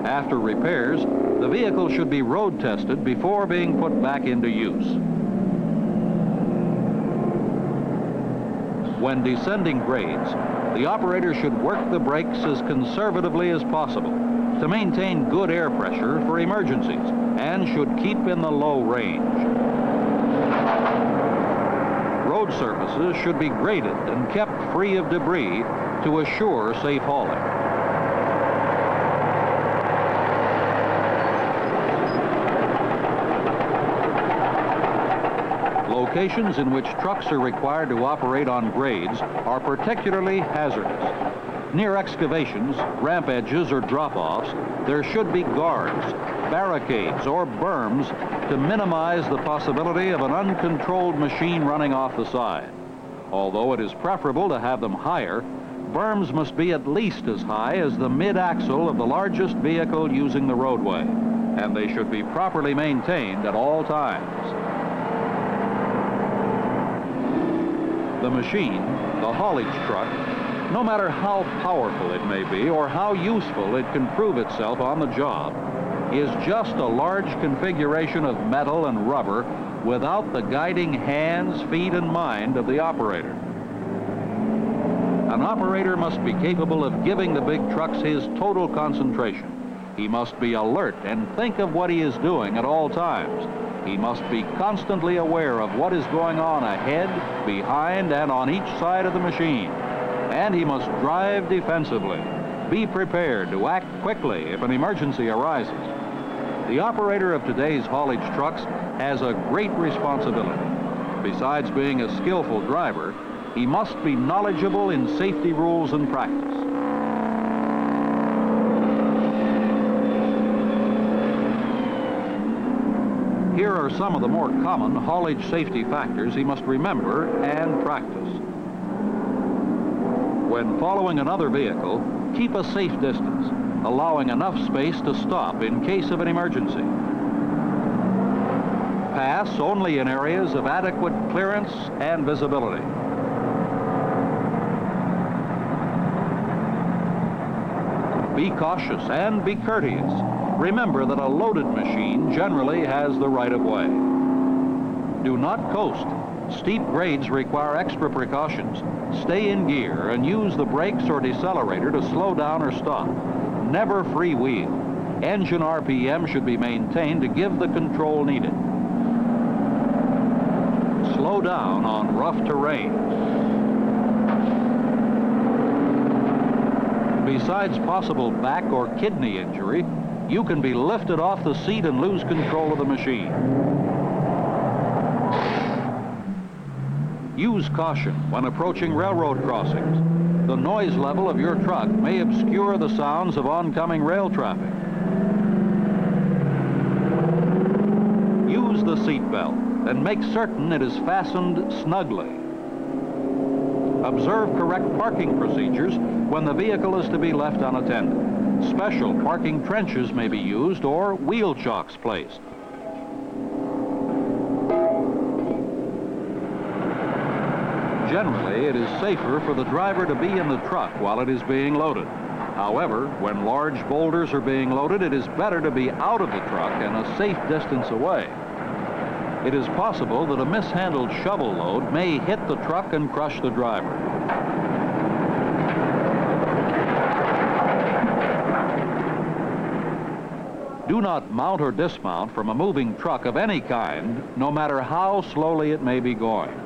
After repairs, the vehicle should be road tested before being put back into use. When descending grades, the operator should work the brakes as conservatively as possible to maintain good air pressure for emergencies and should keep in the low range. Road surfaces should be graded and kept free of debris to assure safe hauling. Locations in which trucks are required to operate on grades are particularly hazardous. Near excavations, ramp edges, or drop-offs, there should be guards, barricades, or berms to minimize the possibility of an uncontrolled machine running off the side. Although it is preferable to have them higher, berms must be at least as high as the mid-axle of the largest vehicle using the roadway, and they should be properly maintained at all times. The machine, the haulage truck, no matter how powerful it may be or how useful it can prove itself on the job, is just a large configuration of metal and rubber without the guiding hands, feet, and mind of the operator. An operator must be capable of giving the big trucks his total concentration. He must be alert and think of what he is doing at all times. He must be constantly aware of what is going on ahead, behind, and on each side of the machine. And he must drive defensively. Be prepared to act quickly if an emergency arises. The operator of today's haulage trucks has a great responsibility. Besides being a skillful driver, he must be knowledgeable in safety rules and practice. Here are some of the more common haulage safety factors he must remember and practice. When following another vehicle, keep a safe distance, allowing enough space to stop in case of an emergency. Pass only in areas of adequate clearance and visibility. Be cautious and be courteous. Remember that a loaded machine generally has the right of way. Do not coast. Steep grades require extra precautions. Stay in gear and use the brakes or decelerator to slow down or stop. Never freewheel. Engine RPM should be maintained to give the control needed. Slow down on rough terrain. Besides possible back or kidney injury, you can be lifted off the seat and lose control of the machine. Use caution when approaching railroad crossings. The noise level of your truck may obscure the sounds of oncoming rail traffic. Use the seat belt and make certain it is fastened snugly. Observe correct parking procedures when the vehicle is to be left unattended. Special parking trenches may be used or wheel chocks placed. Generally, it is safer for the driver to be in the truck while it is being loaded. However, when large boulders are being loaded, it is better to be out of the truck and a safe distance away. It is possible that a mishandled shovel load may hit the truck and crush the driver. Do not mount or dismount from a moving truck of any kind, no matter how slowly it may be going.